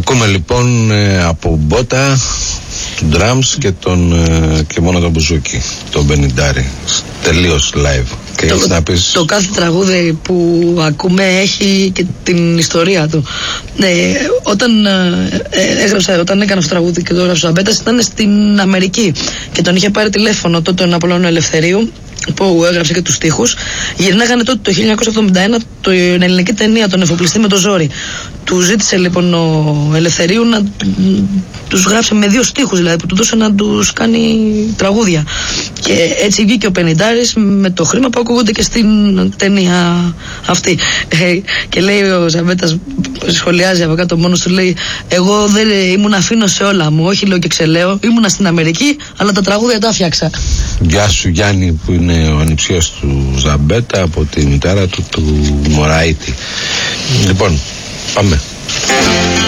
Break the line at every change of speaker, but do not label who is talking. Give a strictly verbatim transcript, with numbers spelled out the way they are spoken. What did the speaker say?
Ακούμε λοιπόν ε, από Μπότα του drums και, τον, ε, και μόνο τον μπουζούκι, τον Μπενιντάρη, τελείως live. Και
το,
να πεις...
το κάθε τραγούδι που ακούμε έχει και την ιστορία του. Ε, όταν, ε, έγραψα, όταν έκανα αυτό το τραγούδι και το έγραψα ο Ζαμπέτας, ήταν στην Αμερική και τον είχε πάρει τηλέφωνο τότε τον Απόλλωνα Ελευθερίου, που έγραψε και τους στίχους. Γυρνάγανε τότε το χίλια εννιακόσια εβδομήντα ένα την ελληνική ταινία «Τον εφοπλιστή με το ζόρι». Του ζήτησε λοιπόν ο Ελευθερίου να τους γράψει με δύο στίχους, δηλαδή που του δώσε να τους κάνει τραγούδια. Και έτσι βγήκε ο Πενιντάρης με το χρήμα που ακούγονται και στην ταινία αυτή. Και λέει ο Ζαμπέτας, σχολιάζει από κάτω μόνος του, λέει: εγώ δεν ήμουν αφήνω σε όλα μου, όχι λέω και ξελέω, ήμουνα στην Αμερική, αλλά τα τραγούδια τα φτιάξα.
Γεια σου Γιάννη, που είναι ο ανιψιός του Ζαμπέτα από τη μητέρα του, του Μωραΐτη. Λοιπόν, πάμε.